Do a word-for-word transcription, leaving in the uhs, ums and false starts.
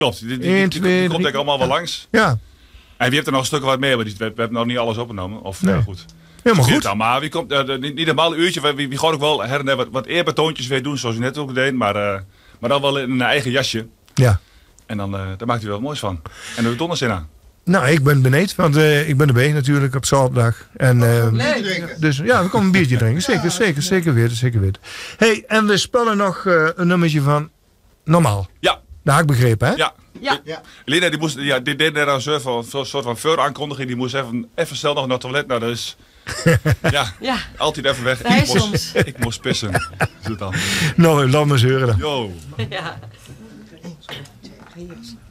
Klopt, die, die, die, die, die, die komt denk ik allemaal wel langs. Ja. En wie hebt er nog een stuk wat meer, maar die, we, we hebben nog niet alles opgenomen. Of nee. uh, goed. Helemaal goed. Dan, maar wie komt, uh, niet, niet helemaal een uurtje, wie, wie gewoon ook wel her en der wat, wat eerbetoontjes weer doen, zoals u net ook deed. Maar, uh, maar dan wel in een eigen jasje. Ja. En dan uh, daar maakt u wel moois van. En er donders in aan. Nou, ik ben benieuwd, want uh, ik ben erbij natuurlijk op zaterdag. En, uh, nee. Dus ja, we komen een biertje drinken. Zeker, ja, zeker, zeker weten, zeker weten. Hey, en we spelen nog uh, een nummertje van Normaal. Ja. Dat had ik begrepen, hè? Ja. Ja. ja. Lina, die, moest, ja, die deed net een soort van, een soort van vooraankondiging. Die moest even, even snel nog naar het toilet. Nou, dus... ja, ja, altijd even weg. Ik moest, ik moest pissen. Zo dan. Nou, laat me zeuren dan. Yo. Ja.